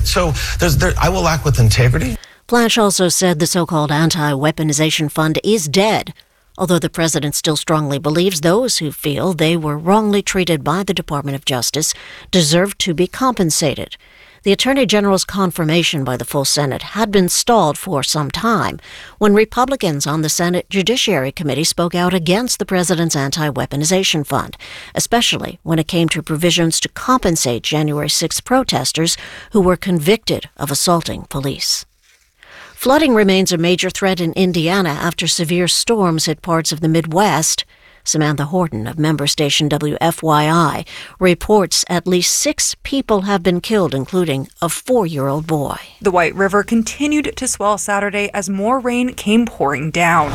So I will act with integrity. Blanche also said the so-called anti-weaponization fund is dead, although the president still strongly believes those who feel they were wrongly treated by the Department of Justice deserve to be compensated. The Attorney General's confirmation by the full Senate had been stalled for some time when Republicans on the Senate Judiciary Committee spoke out against the president's anti-weaponization fund, especially when it came to provisions to compensate January 6th protesters who were convicted of assaulting police. Flooding remains a major threat in Indiana after severe storms hit parts of the Midwest. Samantha Horton of member station WFYI reports at least 6 people have been killed, including a 4-year-old boy. The White River continued to swell Saturday as more rain came pouring down.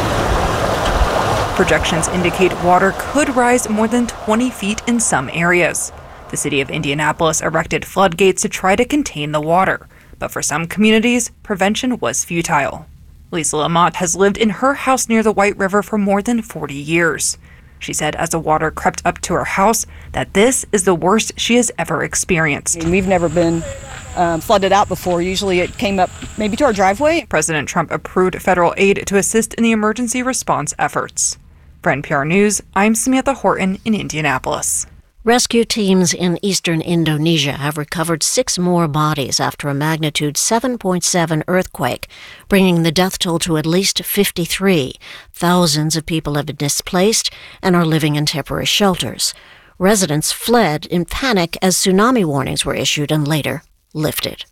Projections indicate water could rise more than 20 feet in some areas. The city of Indianapolis erected floodgates to try to contain the water, but for some communities, prevention was futile. Lisa Lamont has lived in her house near the White River for more than 40 years. She said as the water crept up to her house that this is the worst she has ever experienced. We've never been flooded out before. Usually it came up maybe to our driveway. President Trump approved federal aid to assist in the emergency response efforts. For NPR News, I'm Samantha Horton in Indianapolis. Rescue teams in eastern Indonesia have recovered 6 more bodies after a magnitude 7.7 earthquake, bringing the death toll to at least 53. Thousands of people have been displaced and are living in temporary shelters. Residents fled in panic as tsunami warnings were issued and later lifted.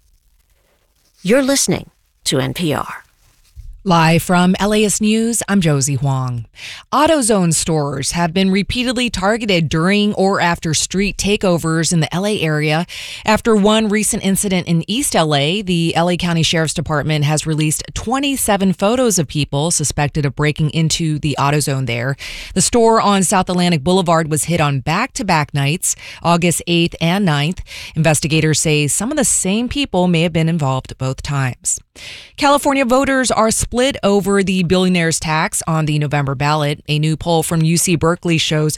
You're listening to NPR. Live from LAist News, I'm Josie Huang. AutoZone stores have been repeatedly targeted during or after street takeovers in the LA area. After one recent incident in East LA, the LA County Sheriff's Department has released 27 photos of people suspected of breaking into the AutoZone there. The store on South Atlantic Boulevard was hit on back-to-back nights, August 8th and 9th. Investigators say some of the same people may have been involved both times. California voters are split over the billionaire's tax on the November ballot. A new poll from UC Berkeley shows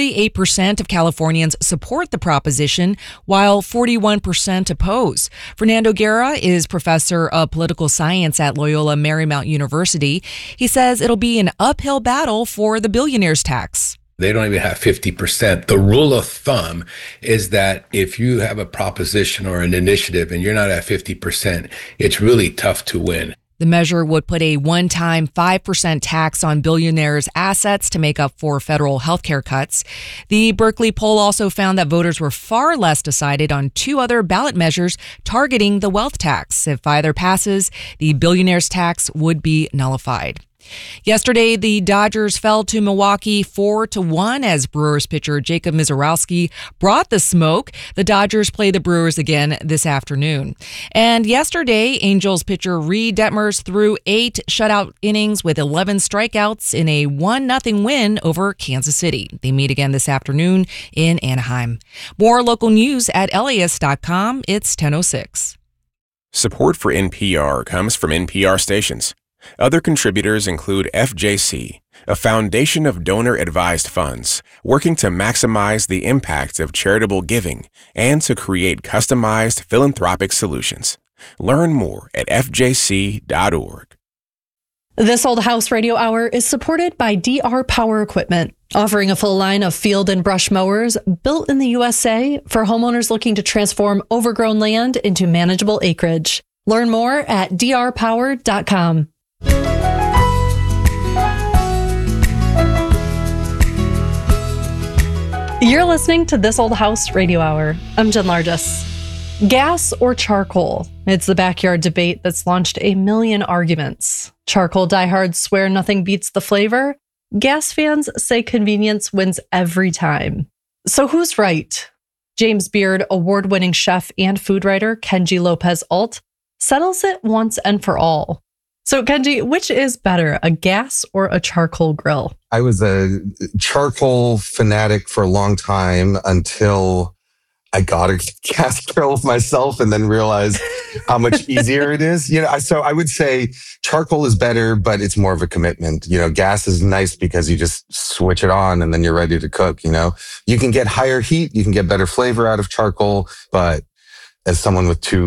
48% of Californians support the proposition, while 41% oppose. Fernando Guerra is professor of political science at Loyola Marymount University. He says it'll be an uphill battle for the billionaire's tax. They don't even have 50%. The rule of thumb is that if you have a proposition or an initiative and you're not at 50%, it's really tough to win. The measure would put a one-time 5% tax on billionaires' assets to make up for federal health care cuts. The Berkeley poll also found that voters were far less decided on 2 other ballot measures targeting the wealth tax. If either passes, the billionaires' tax would be nullified. Yesterday, the Dodgers fell to Milwaukee 4-1 as Brewers pitcher Jacob Misiorowski brought the smoke. The Dodgers play the Brewers again this afternoon. And yesterday, Angels pitcher Reed Detmers threw 8 shutout innings with 11 strikeouts in a 1-0 win over Kansas City. They meet again this afternoon in Anaheim. More local news at LAist.com. It's 10:06. Support for NPR comes from NPR stations. Other contributors include FJC, a foundation of donor-advised funds working to maximize the impact of charitable giving and to create customized philanthropic solutions. Learn more at fjc.org. This Old House Radio Hour is supported by DR Power Equipment, offering a full line of field and brush mowers built in the USA for homeowners looking to transform overgrown land into manageable acreage. Learn more at drpower.com. You're listening to This Old House Radio Hour. I'm Jen Largis. Gas or charcoal? It's the backyard debate that's launched a million arguments. Charcoal diehards swear nothing beats the flavor. Gas fans say convenience wins every time. So who's right? James Beard award-winning chef and food writer Kenji Lopez Alt settles it once and for all. So Kenji, which is better, a gas or a charcoal grill? I was a charcoal fanatic for a long time until I got a gas grill myself and then realized how much easier it is. So I would say charcoal is better, but it's more of a commitment. Gas is nice because you just switch it on and then you're ready to cook. You can get higher heat, you can get better flavor out of charcoal, but as someone with 2